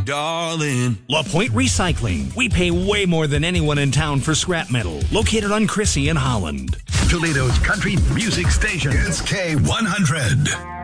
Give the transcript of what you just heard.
darling. La Pointe Recycling. We pay way more than anyone in town for scrap metal. Located on Crissy in Holland. Toledo's country music station. It's K100.